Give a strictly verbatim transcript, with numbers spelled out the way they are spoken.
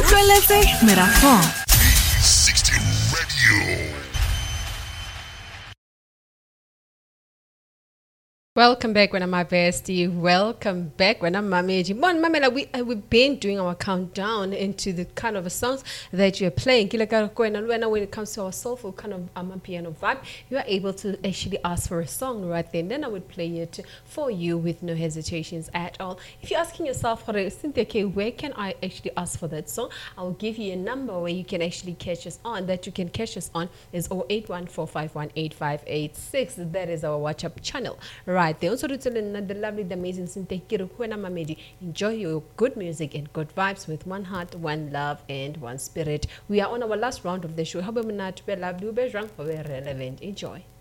Utlweletse Merafong. sixty Radio. Welcome back when I'm my bestie. Welcome back when I'm Mameji. Mon Mamela, we uh, we've been doing our countdown into the kind of songs that you're playing. Kila karo kwena luena, when it comes to our soulful kind of um, piano vibe, you are able to actually ask for a song right then. Then I would play it for you with no hesitations at all. If you're asking yourself, Cynthia, okay, where can I actually ask for that song? I'll give you a number where you can actually catch us on. That you can catch us on is zero eight one four five one eight five eight six. That is our WhatsApp channel. Right. They also telling the lovely, the amazing Cynthia Kirukwena Mamedi. Enjoy your good music and good vibes with one heart, one love, and one spirit. We are on our last round of the show. How about we not be lovely, be drunk, be relevant. Enjoy.